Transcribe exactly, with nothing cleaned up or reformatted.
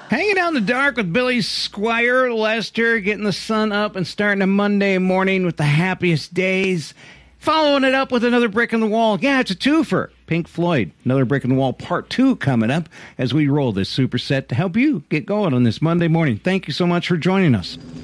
Hanging out in the dark with Billy Squire, Lester, getting the sun up and starting a Monday morning with the happiest days. Following it up with another brick in the wall. Yeah, it's a twofer. Pink Floyd, another brick in the wall part two coming up as we roll this superset to help you get going on this Monday morning. Thank you so much for joining us.